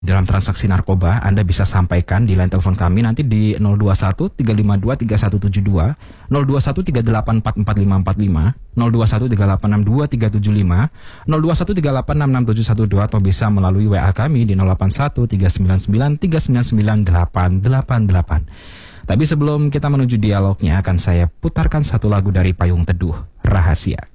dalam transaksi narkoba, Anda bisa sampaikan di line telepon kami nanti di 021 352 3172, 021 384 4545, 021 3862 375, 021 386 6712, atau bisa melalui WA kami di 081 399 399 888. Tapi sebelum kita menuju dialognya, akan saya putarkan satu lagu dari Payung Teduh, Rahasia.